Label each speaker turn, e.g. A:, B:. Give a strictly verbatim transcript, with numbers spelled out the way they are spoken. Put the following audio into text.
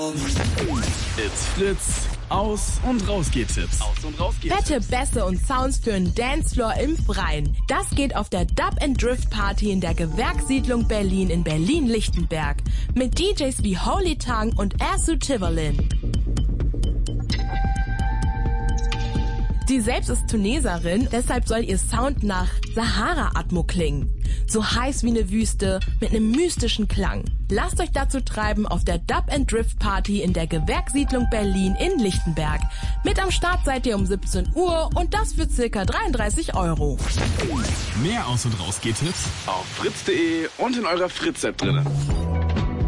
A: It's Fritz. Aus- und Rausgeht-Tipps. Aus- und Rausgeht-Tipps.
B: Fette Bässe und Sounds für einen Dancefloor im Freien. Das geht auf der Dub and Drift Party in der Gewerkssiedlung Berlin in Berlin-Lichtenberg. Mit D Js wie Holy Tongue und Asu Tiverlin. Sie selbst ist Tuneserin, deshalb soll ihr Sound nach Sahara-Atmo klingen. So heiß wie eine Wüste, mit einem mystischen Klang. Lasst euch dazu treiben auf der Dub and Drift Party in der Gewerkssiedlung Berlin in Lichtenberg. Mit am Start seid ihr um siebzehn Uhr und das für circa dreiunddreißig Euro.
A: Mehr Aus- und Rausgeht-Tipps auf fritz punkt de und in eurer Fritz-App drinne.